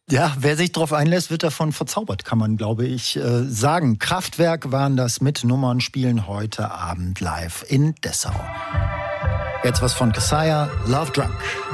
Ja, wer sich darauf einlässt, wird davon verzaubert, kann man, glaube ich, sagen. Kraftwerk waren das mit Nummern, spielen heute Abend live in Dessau. Jetzt was von Kassaya, Love Drunk.